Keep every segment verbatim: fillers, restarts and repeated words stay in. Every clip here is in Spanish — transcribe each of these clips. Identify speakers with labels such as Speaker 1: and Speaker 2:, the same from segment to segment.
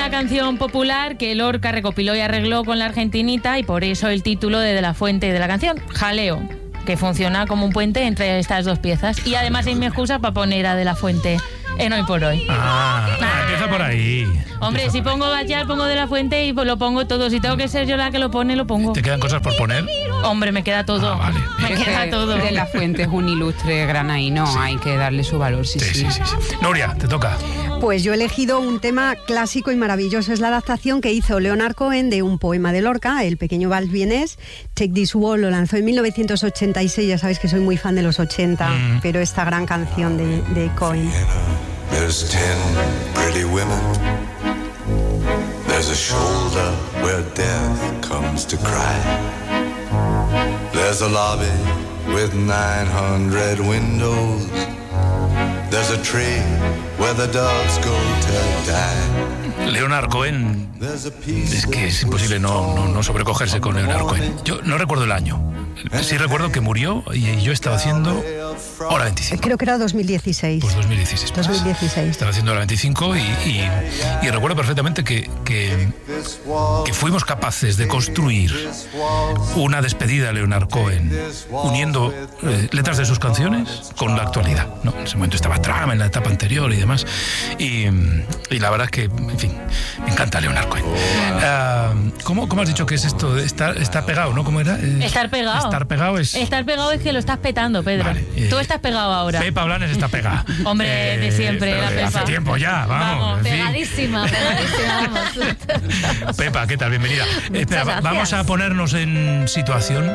Speaker 1: una canción popular que Lorca recopiló y arregló con la argentinita, y por eso el título de, de la fuente de la canción, Jaleo, que funciona como un puente entre estas dos piezas. Y además hay mi excusa para poner a De la Fuente en Hoy por Hoy.
Speaker 2: Ah, ah, empieza por ahí.
Speaker 1: Hombre,
Speaker 2: empieza
Speaker 1: si
Speaker 2: por...
Speaker 1: pongo Bachar, pongo De la Fuente y lo pongo todo. Si tengo que ser yo la que lo pone, lo pongo.
Speaker 2: ¿Te quedan cosas por poner?
Speaker 1: Hombre, me queda todo.
Speaker 2: Ah, vale.
Speaker 1: Me
Speaker 3: Es
Speaker 1: queda
Speaker 3: que
Speaker 1: todo.
Speaker 3: De la Fuente es un ilustre granaíno, sí. Hay que darle su valor, sí, sí.
Speaker 2: Sí, sí, sí, sí. Nuria, te toca.
Speaker 4: Pues yo he elegido un tema clásico y maravilloso. Es la adaptación que hizo Leonard Cohen de un poema de Lorca, El pequeño vals vienés. Take This Wall lo lanzó en mil novecientos ochenta y seis. Ya sabéis que soy muy fan de los ochenta, mm. pero esta gran canción de, de Cohen.
Speaker 5: There's ten pretty women. There's a shoulder where death comes to cry. There's a lobby with nine hundred windows. There's a tree where the doves go to die.
Speaker 2: Leonard Cohen, es que es imposible no, no, no sobrecogerse con Leonard Cohen. Yo no recuerdo el año. Sí recuerdo que murió y yo estaba haciendo Hora veinticinco.
Speaker 4: Creo que era dos mil dieciséis.
Speaker 2: Pues dos mil dieciséis.
Speaker 4: dos mil dieciséis.
Speaker 2: Estaba haciendo Hora veinticinco y, y, y recuerdo perfectamente que, que, que fuimos capaces de construir una despedida a Leonard Cohen uniendo eh, letras de sus canciones con la actualidad, ¿no? En ese momento estaba Trama en la etapa anterior y demás. Y, y la verdad es que, en fin, me encanta Leonard Cohen. Uh, ¿cómo, ¿Cómo has dicho que es esto? Está, está pegado, ¿no? ¿Cómo era? Eh,
Speaker 1: Estar pegado.
Speaker 2: Estar pegado es...
Speaker 1: Estar pegado es que lo estás petando, Pedro. Vale, eh, Tú estás pegado ahora.
Speaker 2: Pepa Blanes está pegada.
Speaker 1: Hombre, eh, de siempre, la Pepa.
Speaker 2: Hace tiempo ya, vamos.
Speaker 1: Vamos,
Speaker 2: en
Speaker 1: pegadísima,
Speaker 2: fin.
Speaker 1: pegadísima, vamos.
Speaker 2: Pepa, ¿qué tal? Bienvenida. Espera, va, vamos a ponernos en situación.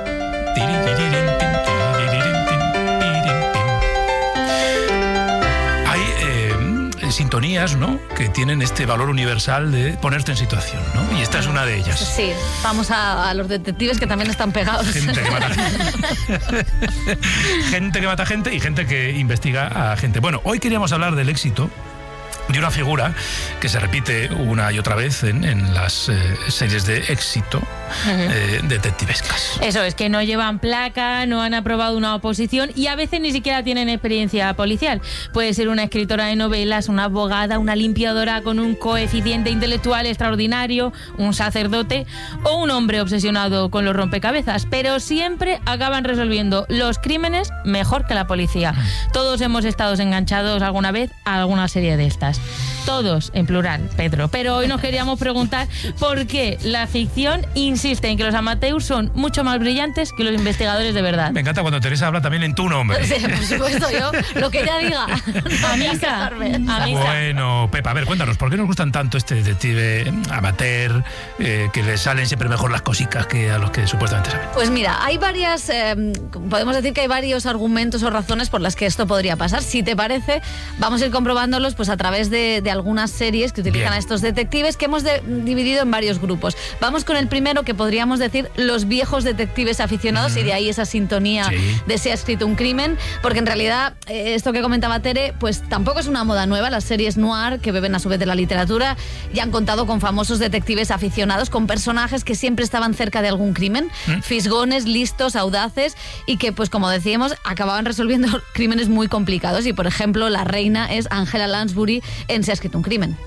Speaker 2: Hay eh, sintonías, ¿no?, que tienen este valor universal de ponerte en situación, ¿no? Y esta es una de ellas.
Speaker 6: Sí, vamos a, a los detectives que también están pegados.
Speaker 2: Gente que mata gente. Gente que mata gente y gente que investiga a gente. Bueno, hoy queríamos hablar del éxito de una figura que se repite una y otra vez en, en las eh, series de éxito eh, detectivescas.
Speaker 1: Eso es, que no llevan placa, no han aprobado una oposición y a veces ni siquiera tienen experiencia policial. Puede ser una escritora de novelas, una abogada, una limpiadora con un coeficiente intelectual extraordinario, un sacerdote o un hombre obsesionado con los rompecabezas, pero siempre acaban resolviendo los crímenes mejor que la policía. Todos hemos estado enganchados alguna vez a alguna serie de estas. Todos, en plural, Pedro. Pero hoy nos queríamos preguntar por qué la ficción insiste en que los amateurs son mucho más brillantes que los investigadores de verdad.
Speaker 2: Me encanta cuando Teresa habla también en tu nombre.
Speaker 6: Sí, por supuesto, yo, lo que ella diga.
Speaker 1: A misa. A misa.
Speaker 2: Bueno, Pepa, a ver, cuéntanos, ¿por qué nos gustan tanto este detective amateur, eh, que le salen siempre mejor las cositas que a los que supuestamente saben?
Speaker 6: Pues mira, hay varias, eh, podemos decir que hay varios argumentos o razones por las que esto podría pasar. Si te parece, vamos a ir comprobándolos pues a través de, de algunas series que utilizan Bien. a estos detectives, que hemos de, dividido en varios grupos. Vamos con el primero, que podríamos decir los viejos detectives aficionados, mm. y de ahí esa sintonía sí. de Se ha escrito un crimen, porque en realidad eh, esto que comentaba Tere, pues tampoco es una moda nueva. Las series noir, que beben a su vez de la literatura, ya han contado con famosos detectives aficionados, con personajes que siempre estaban cerca de algún crimen, mm. fisgones, listos, audaces, y que, pues como decíamos, acababan resolviendo crímenes muy complicados. Y por ejemplo, la reina es Angela Lansbury en Se ha escrito un crimen.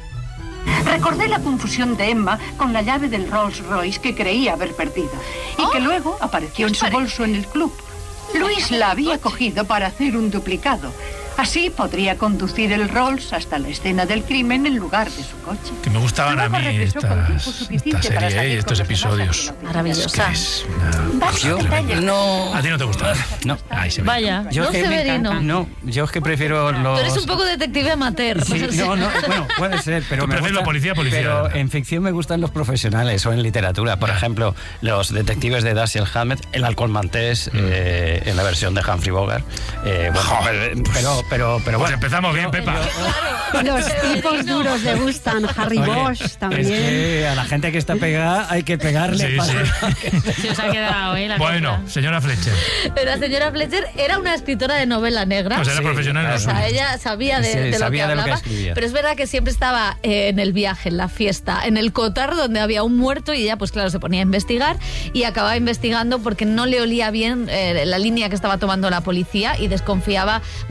Speaker 7: Recordé la confusión de Emma con la llave del Rolls Royce que creía haber perdido y oh, que luego apareció en su parece? bolso en el club. Luis la había cogido para hacer un duplicado. Así podría conducir el Rolls hasta la escena del crimen en lugar de su coche.
Speaker 2: Que me gustaban luego a mí estas, esta serie y estos episodios.
Speaker 6: Maravillosa.
Speaker 2: Es que es una...
Speaker 8: Yo no...
Speaker 2: ¿A ti no te gusta?
Speaker 8: No.
Speaker 2: Ahí se ve.
Speaker 1: Vaya,
Speaker 8: yo
Speaker 1: no
Speaker 8: es que
Speaker 1: Severino.
Speaker 8: No, yo es que prefiero los...
Speaker 6: Tú eres un poco detective amateur.
Speaker 8: Sí, no, no, bueno, puede ser, pero
Speaker 2: Tú
Speaker 8: me
Speaker 2: prefieres
Speaker 8: gusta,
Speaker 2: la policía, policía.
Speaker 8: Pero en ficción me gustan los profesionales o en literatura. Por ejemplo, los detectives de Dashiell Hammett, el Halcón Maltés, mm. eh, en la versión de Humphrey Bogart. Eh, bueno,
Speaker 2: Joder,
Speaker 8: pero, pero, pero, pero
Speaker 2: pues
Speaker 8: bueno.
Speaker 2: Empezamos bien, Pepa.
Speaker 4: Yo, los tipos duros le gustan. Harry
Speaker 8: Oye,
Speaker 4: Bosch también.
Speaker 8: Es que a la gente que está pegada hay que pegarle.
Speaker 2: Sí,
Speaker 8: para...
Speaker 2: sí.
Speaker 1: Se os ha quedado, ¿eh? La
Speaker 2: Bueno,
Speaker 1: cosa.
Speaker 2: señora Fletcher.
Speaker 6: La señora Fletcher era una escritora de novela negra.
Speaker 2: Pues era
Speaker 8: Sí,
Speaker 2: profesional en
Speaker 8: claro.
Speaker 2: lo
Speaker 6: O sea,
Speaker 2: suyo.
Speaker 6: ella sabía de,
Speaker 8: Sí,
Speaker 6: de lo
Speaker 8: sabía
Speaker 6: que
Speaker 8: de lo que
Speaker 6: hablaba,
Speaker 8: escribía.
Speaker 6: pero es verdad que siempre estaba eh, en el viaje, en la fiesta, en el cotar donde había un muerto, y ella, pues claro, se ponía a investigar y acababa investigando porque no le olía bien eh, la línea que estaba tomando la policía y desconfiaba muchas veces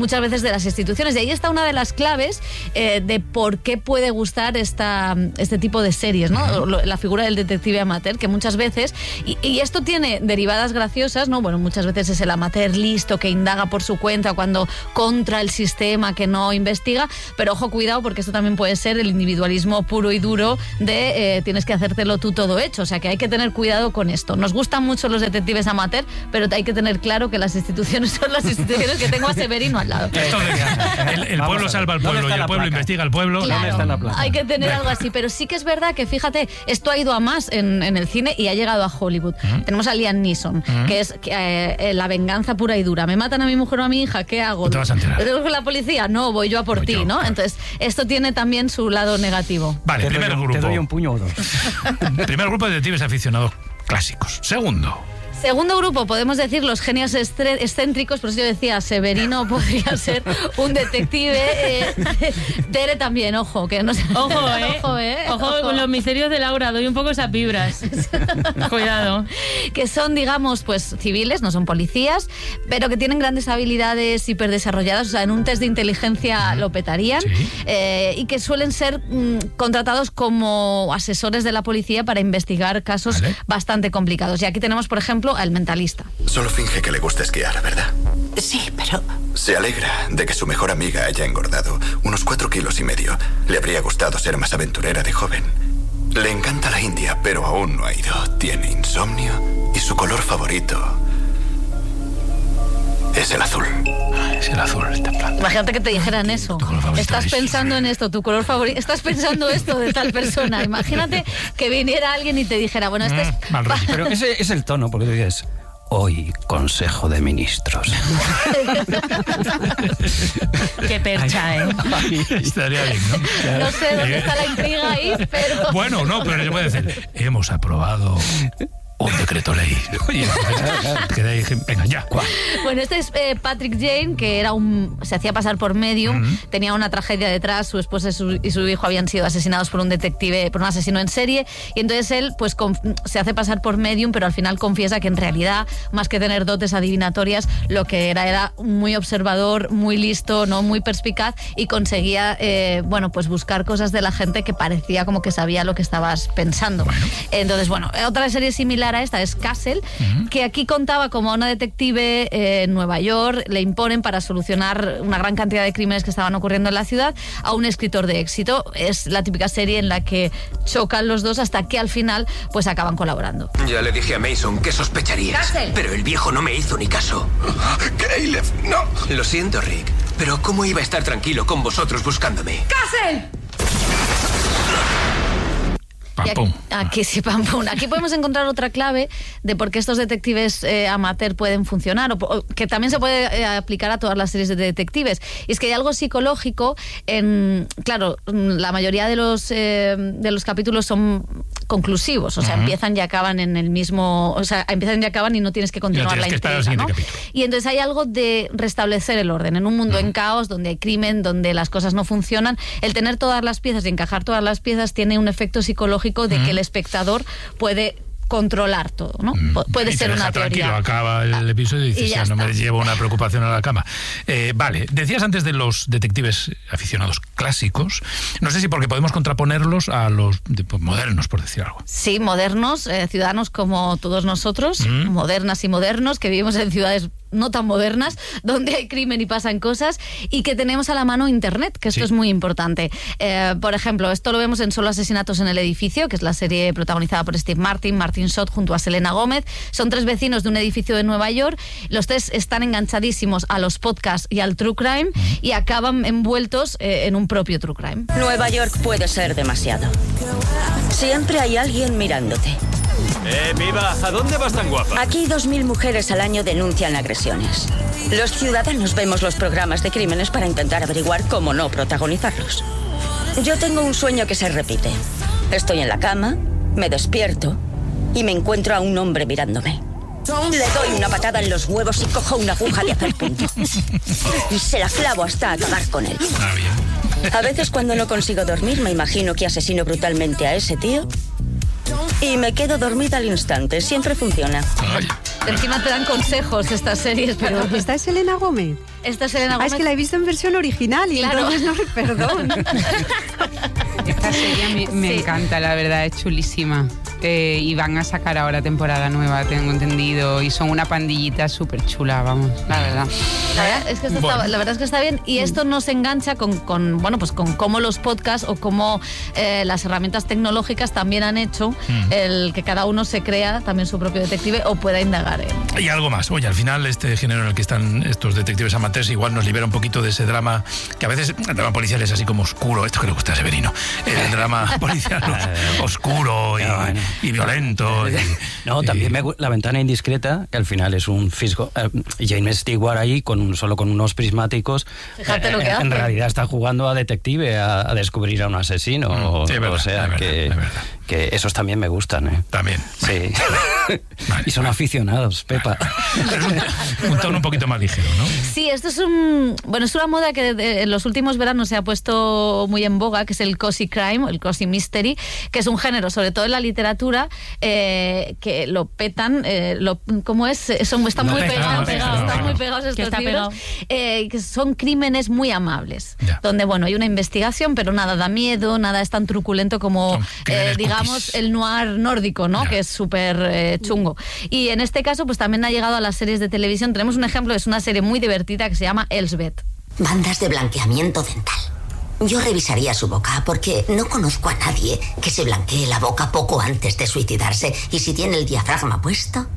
Speaker 6: de las instituciones. Y ahí está una de las claves eh, de por qué puede gustar esta, este tipo de series, ¿no? La figura del detective amateur, que muchas veces, y, y esto tiene derivadas graciosas, ¿no? Bueno, muchas veces es el amateur listo que indaga por su cuenta cuando contra el sistema que no investiga, pero ojo, cuidado, porque esto también puede ser el individualismo puro y duro de eh, tienes que hacértelo tú todo hecho, o sea que hay que tener cuidado con esto. Nos gustan mucho los detectives amateur, pero hay que tener claro que las instituciones son las instituciones, que tengo a Severino al lado.
Speaker 2: Esto de, el, el pueblo salva al pueblo y el pueblo investiga al pueblo.
Speaker 6: Claro,
Speaker 8: está en la plaza.
Speaker 6: Hay que tener algo así, pero sí que es verdad que, fíjate, esto ha ido a más en, en el cine y ha llegado a Hollywood. Uh-huh. Tenemos a Liam Neeson, uh-huh. que es que, eh, la venganza pura y dura. Me matan a mi mujer o a mi hija, ¿qué hago?
Speaker 2: ¿Te vas a enterar?
Speaker 6: ¿Tengo con la policía? No, voy yo a por voy ti, yo, ¿no? Claro. Entonces, esto tiene también su lado negativo.
Speaker 2: Vale,
Speaker 8: te
Speaker 2: primer
Speaker 8: doy,
Speaker 2: grupo.
Speaker 8: Te doy un puño o dos.
Speaker 2: Primer grupo de detectives aficionados clásicos. Segundo.
Speaker 6: Segundo grupo, podemos decir los genios estre- excéntricos, por eso yo decía, Severino podría ser un detective. Eh, Tere también, ojo, que no sé.
Speaker 1: Ojo, ¿eh?
Speaker 6: Ojo, ¿eh?
Speaker 1: Ojo,
Speaker 6: Ojo
Speaker 1: con los misterios de Laura, doy un poco esas vibras. Cuidado.
Speaker 6: Que son, digamos, pues civiles, no son policías, pero que tienen grandes habilidades hiperdesarrolladas, o sea, en un test de inteligencia lo petarían,
Speaker 2: sí.
Speaker 6: eh, y que suelen ser mmm, contratados como asesores de la policía para investigar casos vale. bastante complicados. Y aquí tenemos, por ejemplo, al Mentalista.
Speaker 9: Solo finge que le gusta esquiar, ¿verdad?
Speaker 10: Sí, pero...
Speaker 9: Se alegra de que su mejor amiga haya engordado unos cuatro kilos y medio. Le habría gustado ser más aventurera de joven. Le encanta la India, pero aún no ha ido. Tiene insomnio y su color favorito es el azul.
Speaker 2: Es el azul, está plano.
Speaker 6: Imagínate que te dijeran eso. Estás pensando en esto, tu color favorito. Estás pensando esto de tal persona. Imagínate que viniera alguien y te dijera, bueno, este
Speaker 2: mm,
Speaker 6: es...
Speaker 2: Mal rollo.
Speaker 8: Pero ese es el tono, porque tú dices... Hoy, Consejo de Ministros.
Speaker 1: Qué percha, ¿eh?
Speaker 2: Estaría bien, ¿no?
Speaker 6: No sé dónde está la intriga ahí, pero...
Speaker 2: Bueno, no, pero se puede decir, hemos aprobado un decreto ley. Oye, quedé, venga, ya.
Speaker 6: Bueno, este es eh, Patrick Jane, que era un, se hacía pasar por medium, uh-huh. tenía una tragedia detrás, su esposa y su, y su hijo habían sido asesinados por un detective, por un asesino en serie, y entonces él pues conf- se hace pasar por medium, pero al final confiesa que en realidad, más que tener dotes adivinatorias, lo que era era muy observador, muy listo, no muy perspicaz, y conseguía eh, bueno, pues buscar cosas de la gente que parecía como que sabía lo que estabas pensando. Bueno. Entonces, bueno, otra serie similar a esta es Castle, uh-huh. que aquí contaba como una detective eh, en Nueva York, le imponen para solucionar una gran cantidad de crímenes que estaban ocurriendo en la ciudad a un escritor de éxito. Es la típica serie en la que chocan los dos hasta que al final pues acaban colaborando.
Speaker 10: Ya le dije a Mason que sospecharías,
Speaker 6: Castle.
Speaker 10: Pero el viejo no me hizo ni caso.
Speaker 9: Caleb, no.
Speaker 10: Lo siento, Rick, pero ¿cómo iba a estar tranquilo con vosotros buscándome?
Speaker 6: ¡Castle!
Speaker 2: Pam, pum.
Speaker 6: Aquí sí, pam, pum. Aquí podemos encontrar otra clave de por qué estos detectives eh, amateur pueden funcionar, o, o que también se puede eh, aplicar a todas las series de detectives. Y es que hay algo psicológico en... Claro, la mayoría de los, eh, de los capítulos son conclusivos, o sea, uh-huh. empiezan y acaban en el mismo... O sea, empiezan y acaban y no tienes que continuar
Speaker 2: no tienes
Speaker 6: la
Speaker 2: que
Speaker 6: intriga, ¿no?
Speaker 2: Capítulo.
Speaker 6: Y entonces hay algo de restablecer el orden. En un mundo uh-huh. en caos, donde hay crimen, donde las cosas no funcionan, el tener todas las piezas y encajar todas las piezas tiene un efecto psicológico de que el espectador puede controlar todo, ¿no? Pu- puede
Speaker 2: y
Speaker 6: ser
Speaker 2: te deja
Speaker 6: una teoría.
Speaker 2: Tranquilo, acaba el episodio y dices,
Speaker 6: y ya
Speaker 2: ya no me
Speaker 6: está.
Speaker 2: llevo una preocupación a la cama. Eh, vale, decías antes de los detectives aficionados clásicos, no sé si porque podemos contraponerlos a los de, pues, modernos, por decir algo.
Speaker 6: Sí, modernos, eh, ciudadanos como todos nosotros, mm. modernas y modernos, que vivimos en ciudades no tan modernas, donde hay crimen y pasan cosas, y que tenemos a la mano internet, que esto sí. es muy importante. Eh, por ejemplo, esto lo vemos en Solo asesinatos en el edificio, que es la serie protagonizada por Steve Martin, Martin Short junto a Selena Gómez. Son tres vecinos de un edificio de Nueva York. Los tres están enganchadísimos a los podcasts y al true crime mm. y acaban envueltos eh, en un propio true crime.
Speaker 11: Nueva York puede ser demasiado. Siempre hay alguien mirándote.
Speaker 12: ¡Eh, viva! ¿A dónde vas tan guapa?
Speaker 11: Aquí dos mil mujeres al año denuncian agresiones. Los ciudadanos vemos los programas de crímenes para intentar averiguar cómo no protagonizarlos. Yo tengo un sueño que se repite. Estoy en la cama, me despierto y me encuentro a un hombre mirándome. Le doy una patada en los huevos y cojo una aguja de hacer punto. Y se la clavo hasta acabar con él.
Speaker 2: Ah, bien.
Speaker 11: A veces cuando no consigo dormir me imagino que asesino brutalmente a ese tío y me quedo dormida al instante. Siempre funciona.
Speaker 2: Ay.
Speaker 6: Encima te dan consejos estas series, pero...
Speaker 4: ¿Esta es Selena Gómez?
Speaker 6: Esta es Selena
Speaker 4: Ah,
Speaker 6: Gómez.
Speaker 4: es que la he visto en versión original y
Speaker 6: Claro.
Speaker 4: entonces no, perdón.
Speaker 3: Esta serie me, me
Speaker 6: Sí.
Speaker 3: encanta, la verdad, es chulísima. Eh, y van a sacar ahora temporada nueva, tengo entendido. Y son una pandillita súper chula, vamos, la verdad.
Speaker 6: La verdad, es que esto
Speaker 2: Bueno.
Speaker 6: está, la verdad es que está bien y esto nos engancha con, con bueno pues con cómo los podcasts o cómo eh, las herramientas tecnológicas también han hecho
Speaker 2: Mm.
Speaker 6: el que cada uno se crea también su propio detective o pueda indagar en...
Speaker 2: Y algo más. Oye, al final este género en el que están estos detectives amateurs igual nos libera un poquito de ese drama que a veces el drama policial es así como oscuro. Esto que le gusta a Severino. El drama policial oscuro y,
Speaker 8: bueno.
Speaker 2: y violento. Y,
Speaker 8: No, también me gu- La ventana indiscreta, que al final es un fisgo. Eh, James Stewart ahí, con un, solo con unos prismáticos.
Speaker 6: Fíjate lo que
Speaker 8: eh,
Speaker 6: hace.
Speaker 8: En realidad está jugando a detective, a, a descubrir a un asesino.
Speaker 2: Mm,
Speaker 8: o,
Speaker 2: sí, es verdad,
Speaker 8: o sea,
Speaker 2: es verdad,
Speaker 8: que,
Speaker 2: es verdad.
Speaker 8: que esos también me gustan, ¿eh?
Speaker 2: También.
Speaker 8: Sí.
Speaker 2: Vale,
Speaker 8: Y son
Speaker 2: vale.
Speaker 8: aficionados, Pepa.
Speaker 2: Es un, un tono un poquito más ligero, ¿no?
Speaker 6: Sí, esto es un bueno es una moda que de- en los últimos veranos se ha puesto muy en boga, que es el cozy crime, el cozy mystery, que es un género, sobre todo en la literatura, eh, que lo petan, eh, lo, ¿cómo es? Son, están
Speaker 2: Lo
Speaker 6: muy
Speaker 2: petan,
Speaker 6: pegados,
Speaker 2: lo petan,
Speaker 6: pegados,
Speaker 2: lo
Speaker 6: están
Speaker 2: petan.
Speaker 6: muy pegados
Speaker 1: Que
Speaker 6: estos
Speaker 1: está
Speaker 6: libros,
Speaker 1: pegado.
Speaker 6: eh, que son crímenes muy amables,
Speaker 2: Ya.
Speaker 6: donde bueno hay una investigación, pero nada da miedo, nada es tan truculento como
Speaker 2: Son crímenes
Speaker 6: eh, digamos
Speaker 2: cookies.
Speaker 6: el noir nórdico, ¿no?
Speaker 2: Ya.
Speaker 6: Que es súper eh, chungo. Y en este caso, pues también ha llegado a las series de televisión. Tenemos un ejemplo, es una serie muy divertida que se llama Elsbeth.
Speaker 13: Bandas de blanqueamiento dental. Yo revisaría su boca porque no conozco a nadie que se blanquee la boca poco antes de suicidarse. Y si tiene el diafragma puesto,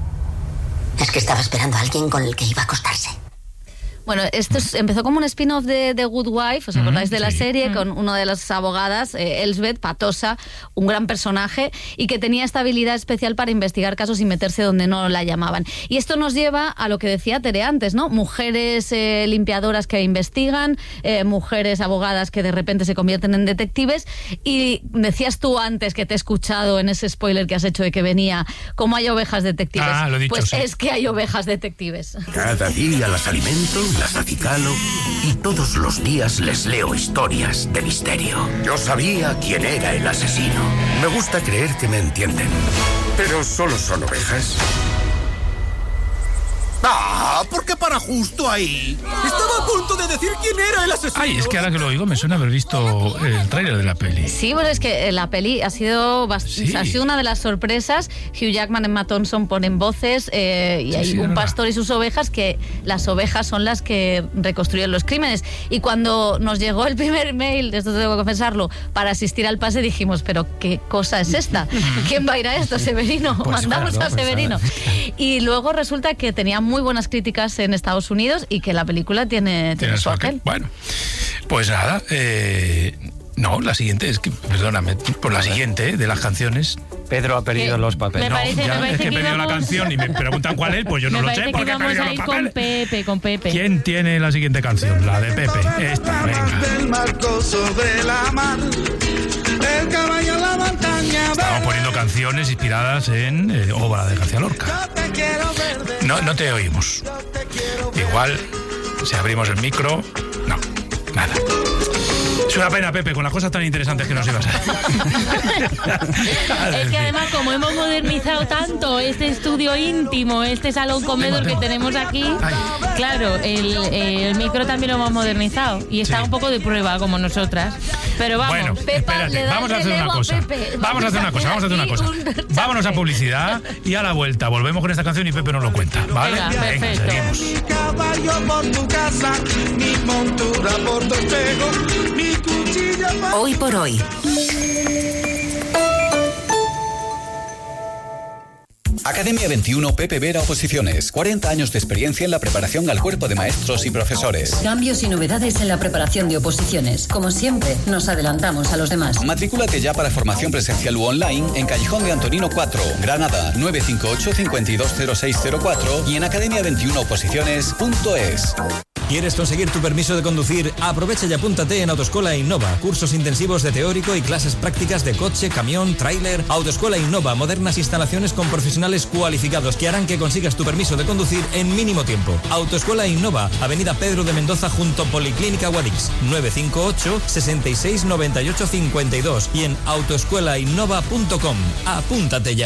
Speaker 13: es que estaba esperando a alguien con el que iba a acostarse.
Speaker 6: Bueno, esto es- empezó como un spin-off de The Good Wife, ¿os acordáis de la
Speaker 2: sí.
Speaker 6: serie? Con una de las abogadas, eh, Elsbeth, patosa, un gran personaje, y que tenía esta habilidad especial para investigar casos y meterse donde no la llamaban. Y esto nos lleva a lo que decía Tere antes, ¿no? Mujeres eh, limpiadoras que investigan, eh, mujeres abogadas que de repente se convierten en detectives, y decías tú antes que te he escuchado en ese spoiler que has hecho de que venía, ¿cómo hay ovejas detectives?
Speaker 2: Ah, lo he dicho,
Speaker 6: pues
Speaker 2: sí.
Speaker 6: es que hay ovejas detectives.
Speaker 14: Cada día las alimento, las acicalo y todos los días les leo historias de misterio. Yo sabía quién era el asesino. Me gusta creer que me entienden. Pero solo son ovejas.
Speaker 15: Ah, ¿por qué para justo ahí? Estaba a punto de decir quién era el asesino.
Speaker 2: Ay, es que ahora que lo oigo me suena haber visto el tráiler de la peli.
Speaker 6: Sí, bueno, es que la peli ha sido, bast-
Speaker 2: Sí.
Speaker 6: ha sido una de las sorpresas. Hugh Jackman y Emma Thompson ponen voces eh, y
Speaker 2: Sí,
Speaker 6: hay
Speaker 2: sí, de
Speaker 6: un
Speaker 2: verdad.
Speaker 6: pastor y sus ovejas, que las ovejas son las que reconstruyen los crímenes. Y cuando nos llegó el primer mail, esto tengo que confesarlo, para asistir al pase, dijimos, pero ¿qué cosa es esta? ¿Quién va a ir a esto? Severino.
Speaker 8: Pues
Speaker 6: Mandamos
Speaker 8: claro,
Speaker 6: a
Speaker 8: pues
Speaker 6: Severino. Y luego resulta que tenía muy buenas críticas en Estados Unidos y que la película tiene, tiene
Speaker 2: Tiene
Speaker 6: su
Speaker 2: su aquel.
Speaker 6: aquel.
Speaker 2: Bueno, pues nada, eh, no, la siguiente es que, perdóname, por la siguiente de las canciones.
Speaker 8: Pedro ha perdido
Speaker 1: Que
Speaker 8: los papeles.
Speaker 1: me
Speaker 2: No,
Speaker 1: parece-
Speaker 2: ya
Speaker 1: me parece
Speaker 2: es que he
Speaker 1: que
Speaker 2: perdido la
Speaker 1: íbamos-
Speaker 2: canción y me preguntan cuál es, pues yo no
Speaker 1: Me
Speaker 2: lo
Speaker 1: parece
Speaker 2: sé
Speaker 1: que
Speaker 2: porque he
Speaker 1: vamos
Speaker 2: perdido
Speaker 1: a
Speaker 2: los
Speaker 1: ir con
Speaker 2: papeles.
Speaker 1: Pepe, con Pepe.
Speaker 2: ¿Quién tiene la siguiente canción? La de Pepe. Esta, venga.
Speaker 16: Del marcoso de la mar, el caballo en la montaña.
Speaker 2: Estamos poniendo canciones inspiradas en eh, obra de García Lorca.
Speaker 16: Te quiero ver de
Speaker 2: No, no te oímos. Igual, si abrimos el micro, no, nada. Es una pena, Pepe, con las cosas tan interesantes que nos ibas a...
Speaker 1: Es que además, como hemos modernizado tanto este estudio íntimo, este salón comedor que tenemos aquí, claro, el, el micro también lo hemos modernizado y está
Speaker 2: Sí.
Speaker 1: un poco de prueba, como nosotras. Pero vamos.
Speaker 2: Bueno,
Speaker 6: Pepa, le
Speaker 2: espérate,
Speaker 6: da
Speaker 2: vamos a
Speaker 6: el
Speaker 2: hacer una
Speaker 6: relevo a
Speaker 2: cosa.
Speaker 6: Pepe.
Speaker 2: Vamos a hacer una cosa, vamos a hacer una cosa.
Speaker 6: Aquí un
Speaker 2: Vámonos a publicidad y a la vuelta volvemos con esta canción y Pepe nos lo cuenta, ¿vale?
Speaker 1: Venga, perfecto.
Speaker 2: seguimos.
Speaker 16: mi caballo por tu casa, mi montura por tu espejo, mi cuchilla por...
Speaker 17: Hoy por hoy.
Speaker 18: Academia veintiuno Pepe Vera Oposiciones. cuarenta años de experiencia en la preparación al cuerpo de maestros y profesores.
Speaker 17: Cambios y novedades en la preparación de oposiciones. Como siempre, nos adelantamos a los demás.
Speaker 18: Matricúlate ya para formación presencial u online en Callejón de Antonino cuatro, Granada, nueve cinco ocho, cinco dos cero seis cero cuatro y en academia veintiuno oposiciones punto es.
Speaker 19: ¿Quieres conseguir tu permiso de conducir? Aprovecha y apúntate en Autoescuela Innova. Cursos intensivos de teórico y clases prácticas de coche, camión, tráiler. Autoescuela Innova, modernas instalaciones con profesionales cualificados que harán que consigas tu permiso de conducir en mínimo tiempo. Autoescuela Innova, Avenida Pedro de Mendoza junto Policlínica Guadix, nueve cinco ocho, seis seis, nueve ocho cinco dos y en autoescuela innova punto com. Apúntate ya.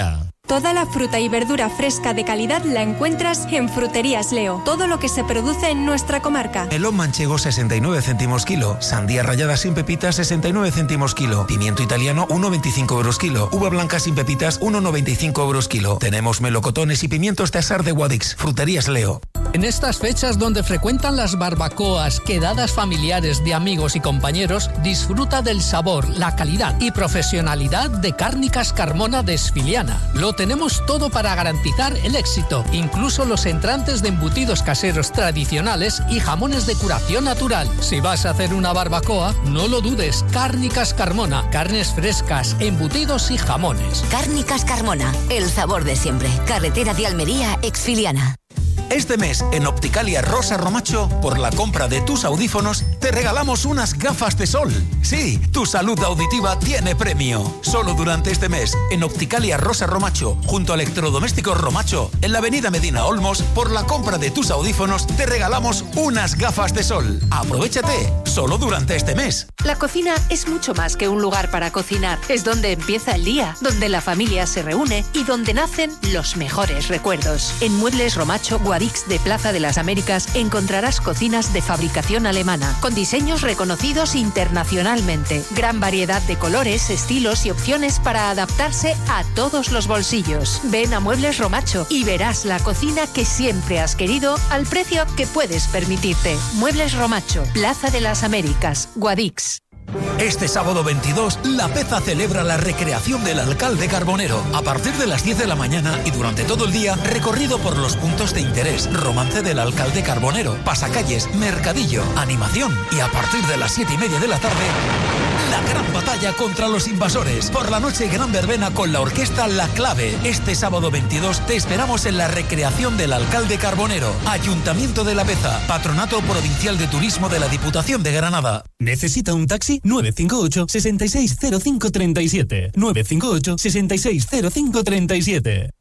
Speaker 20: Toda la fruta y verdura fresca de calidad la encuentras en Fruterías Leo. Todo lo que se produce en nuestra comarca.
Speaker 21: Melón manchego sesenta y nueve céntimos kilo. Sandía rallada sin pepitas sesenta y nueve céntimos kilo. Pimiento italiano uno coma veinticinco euros kilo. Uva blanca sin pepitas uno coma noventa y cinco euros kilo. Tenemos melocotones y pimientos de asar de Guadix. Fruterías Leo.
Speaker 22: En estas fechas donde frecuentan las barbacoas, quedadas familiares de amigos y compañeros, disfruta del sabor, la calidad y profesionalidad de Cárnicas Carmona de Esfiliana. Lo tenemos todo para garantizar el éxito, incluso los entrantes de embutidos caseros tradicionales y jamones de curación natural. Si vas a hacer una barbacoa, no lo dudes, Cárnicas Carmona, carnes frescas, embutidos y jamones.
Speaker 23: Cárnicas Carmona, el sabor de siempre. Carretera de Almería, Exfiliana.
Speaker 21: Este mes, en Opticalia Rosa Romacho, por la compra de tus audífonos, te regalamos unas gafas de sol. Sí, tu salud auditiva tiene premio. Solo durante este mes, en Opticalia Rosa Romacho, junto a Electrodomésticos Romacho, en la avenida Medina Olmos, por la compra de tus audífonos, te regalamos unas gafas de sol. Aprovechate, solo durante este mes.
Speaker 24: La cocina es mucho más que un lugar para cocinar. Es donde empieza el día, donde la familia se reúne y donde nacen los mejores recuerdos. En Muebles Romacho Guadix de Plaza de las Américas encontrarás cocinas de fabricación alemana, con diseños reconocidos internacionalmente. Gran variedad de colores, estilos y opciones para adaptarse a todos los bolsillos. Ven a Muebles Romacho y verás la cocina que siempre has querido al precio que puedes permitirte. Muebles Romacho, Plaza de las Américas, Guadix.
Speaker 21: Este sábado veintidós, La Peza celebra la recreación del Alcalde Carbonero. A partir de las diez de la mañana y durante todo el día, recorrido por los puntos de interés, romance del Alcalde Carbonero, pasacalles, mercadillo, animación. Y a partir de las siete y media de la tarde, la gran batalla contra los invasores. Por la noche, gran verbena con la orquesta La Clave. Este sábado veintidós te esperamos en la recreación del Alcalde Carbonero. Ayuntamiento de La Peza, Patronato Provincial de Turismo de la Diputación de Granada.
Speaker 25: ¿Necesita un taxi? nueve cinco ocho, seis seis cero cinco tres siete. nueve cinco ocho, seis seis cero cinco tres siete.